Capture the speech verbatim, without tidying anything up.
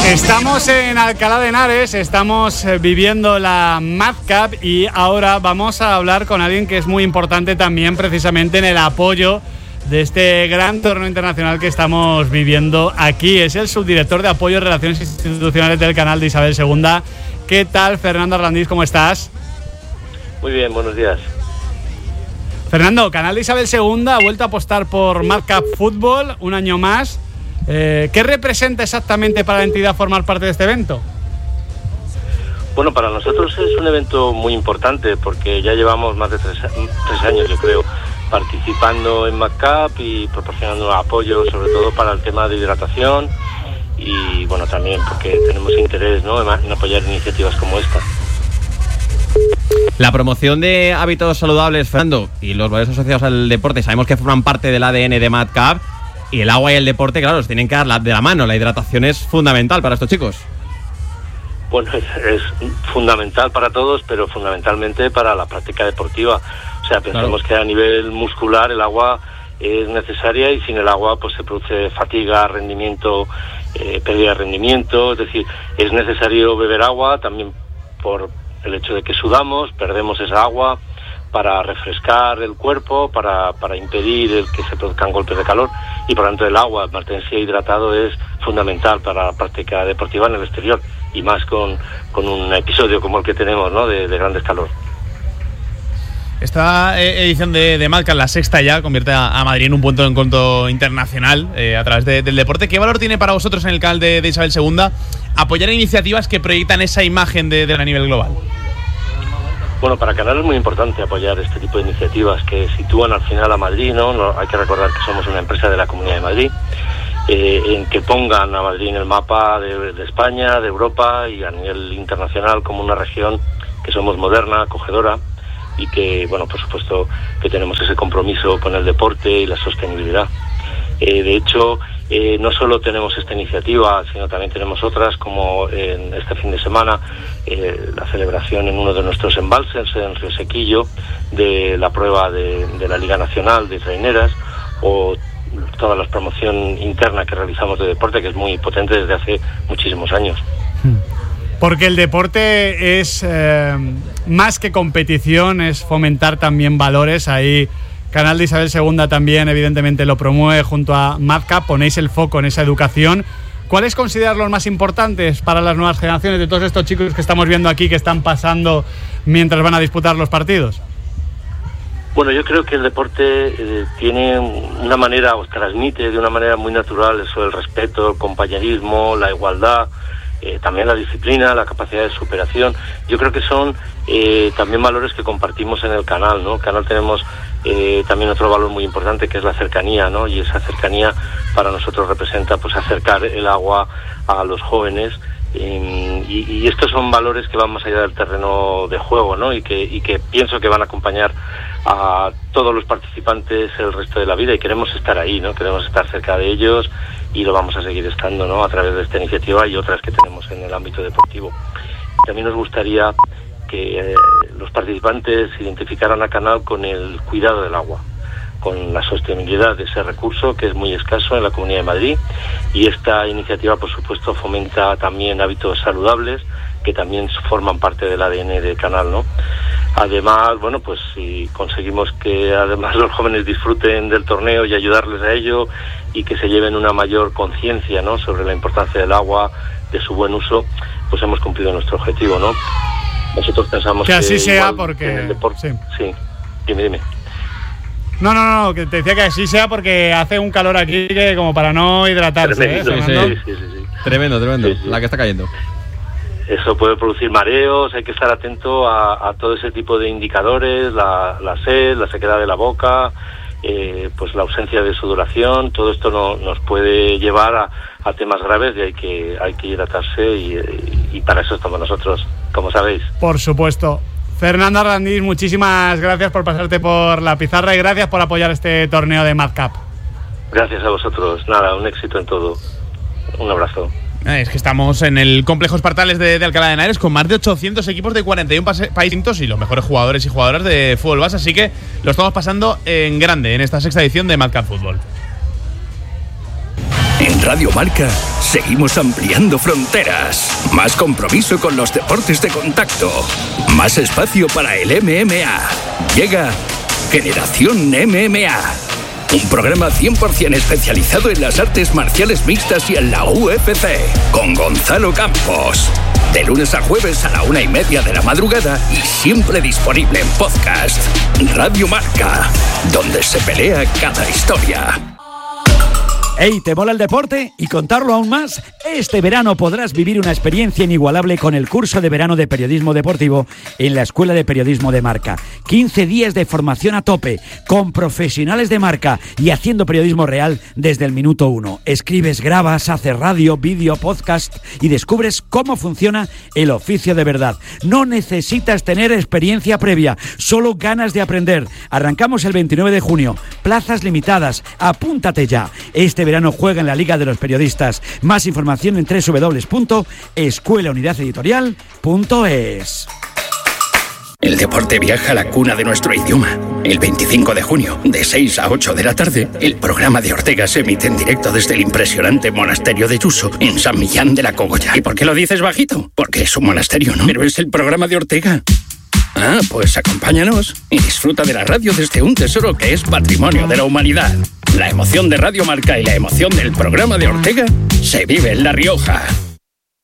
Estamos en Alcalá de Henares, estamos viviendo la Mad Cup y ahora vamos a hablar con alguien que es muy importante también precisamente en el apoyo de este gran torneo internacional que estamos viviendo aquí. Es el subdirector de Apoyo y Relaciones Institucionales del canal de Isabel segunda. ¿Qué tal, Fernando Arlandiz? ¿Cómo estás? Muy bien, buenos días. Fernando, canal de Isabel segunda ha vuelto a apostar por Mad Cup Fútbol un año más. Eh, ¿Qué representa exactamente para la entidad formar parte de este evento? Bueno, para nosotros es un evento muy importante porque ya llevamos más de tres, tres años, yo creo, participando en Mad Cup y proporcionando apoyo, sobre todo para el tema de hidratación y, bueno, también porque tenemos interés, ¿no?, en apoyar iniciativas como esta. La promoción de hábitos saludables, Fernando, y los valores asociados al deporte, sabemos que forman parte del A D N de Mad Cup. Y el agua y el deporte, claro, los tienen que dar de la mano. La hidratación es fundamental para estos chicos. Bueno, es, es fundamental para todos, pero fundamentalmente para la práctica deportiva. O sea, pensemos claro. que a nivel muscular el agua es necesaria y sin el agua pues se produce fatiga, rendimiento, eh, pérdida de rendimiento. Es decir, es necesario beber agua también por el hecho de que sudamos, perdemos esa agua para refrescar el cuerpo, para, para impedir el que se produzcan golpes de calor y por lo tanto el agua, mantenerse hidratado es fundamental para la práctica deportiva en el exterior y más con, con un episodio como el que tenemos, ¿no?, de, de grandes calor. Esta edición de, de Mad Cup, la sexta ya, convierte a, a Madrid en un punto de encuentro internacional eh, a través de, del deporte. ¿Qué valor tiene para vosotros en el canal de, de Isabel segunda apoyar iniciativas que proyectan esa imagen de, de a nivel global? Bueno, para Canal es muy importante apoyar este tipo de iniciativas que sitúan al final a Madrid, ¿no? no hay que recordar que somos una empresa de la Comunidad de Madrid, eh, en que pongan a Madrid en el mapa de, de España, de Europa y a nivel internacional como una región que somos moderna, acogedora y que, bueno, por supuesto que tenemos ese compromiso con el deporte y la sostenibilidad. Eh, de hecho, eh, no solo tenemos esta iniciativa, sino también tenemos otras, como en este fin de semana, eh, la celebración en uno de nuestros embalses, en Río Sequillo, de la prueba de, de la Liga Nacional de Traineras, o toda la promoción interna que realizamos de deporte, que es muy potente desde hace muchísimos años. Porque el deporte es eh, más que competición, es fomentar también valores. Ahí Canal de Isabel segunda también evidentemente lo promueve junto a Mad Cup, ponéis el foco en esa educación. ¿Cuáles consideras los más importantes para las nuevas generaciones de todos estos chicos que estamos viendo aquí que están pasando mientras van a disputar los partidos? Bueno, yo creo que el deporte eh, tiene una manera, o transmite de una manera muy natural eso del respeto, el compañerismo, la igualdad, eh, también la disciplina, la capacidad de superación. Yo creo que son eh, también valores que compartimos en el canal, ¿no? En el canal tenemos Eh, también otro valor muy importante que es la cercanía, ¿no? Y esa cercanía para nosotros representa pues acercar el agua a los jóvenes eh, y, y estos son valores que van más allá del terreno de juego, ¿no? Y que, y que pienso que van a acompañar a todos los participantes el resto de la vida y queremos estar ahí, ¿no? Queremos estar cerca de ellos y lo vamos a seguir estando, ¿no?, a través de esta iniciativa y otras que tenemos en el ámbito deportivo. También nos gustaría que eh, los participantes identificaran a Canal con el cuidado del agua, con la sostenibilidad de ese recurso que es muy escaso en la Comunidad de Madrid, y esta iniciativa por supuesto fomenta también hábitos saludables que también forman parte del A D N de Canal, ¿no? Además, bueno, pues si conseguimos que además los jóvenes disfruten del torneo y ayudarles a ello y que se lleven una mayor conciencia, ¿no?, sobre la importancia del agua, de su buen uso, pues hemos cumplido nuestro objetivo, ¿no? Nosotros pensamos que, que así sea igual, porque en el deporte, sí. sí, dime, dime. No, no, no, que te decía que así sea porque hace un calor aquí que como para no hidratarse. Tremendo, ¿eh, sí, sí, sí, sí. Tremendo, tremendo, sí, sí. La que está cayendo. Eso puede producir mareos, hay que estar atento a, a todo ese tipo de indicadores, la, la sed, la sequedad de la boca, eh, pues la ausencia de sudoración, todo esto no, nos puede llevar a, a temas graves y hay que, hay que hidratarse y, y para eso estamos nosotros, como sabéis. Por supuesto. Fernando Arlandiz, muchísimas gracias por pasarte por la pizarra y gracias por apoyar este torneo de Mad Cup. Gracias a vosotros, nada, un éxito en todo. Un abrazo. Es que estamos en el complejo Espartales de, de Alcalá de Henares con más de ochocientos equipos de cuarenta y un países distintos y los mejores jugadores y jugadoras de fútbol base, así que lo estamos pasando en grande en esta sexta edición de Mad Cup Fútbol. En Radio Marca seguimos ampliando fronteras. Más compromiso con los deportes de contacto. Más espacio para el M M A. Llega Generación M M A. Un programa cien por ciento especializado en las artes marciales mixtas y en la U F C. Con Gonzalo Campos. De lunes a jueves a la una y media de la madrugada y siempre disponible en podcast. Radio Marca, donde se pelea cada historia. Hey, ¿te mola el deporte? ¿Y contarlo aún más? Este verano podrás vivir una experiencia inigualable con el curso de verano de periodismo deportivo en la Escuela de Periodismo de Marca. quince días de formación a tope, con profesionales de Marca y haciendo periodismo real desde el minuto uno. Escribes, grabas, haces radio, vídeo, podcast y descubres cómo funciona el oficio de verdad. No necesitas tener experiencia previa, solo ganas de aprender. Arrancamos el veintinueve de junio, plazas limitadas, apúntate ya. Este verano juega en la Liga de los Periodistas. Más información en doble u doble u doble u punto escuela unidad editorial punto es. El deporte viaja a la cuna de nuestro idioma. El veinticinco de junio, de seis a ocho de la tarde, el programa de Ortega se emite en directo desde el impresionante monasterio de Yuso, en San Millán de la Cogolla. ¿Y por qué lo dices bajito? Porque es un monasterio, ¿no? Pero es el programa de Ortega. Ah, pues acompáñanos y disfruta de la radio desde un tesoro que es patrimonio de la humanidad. La emoción de Radio Marca y la emoción del programa de Ortega se vive en La Rioja.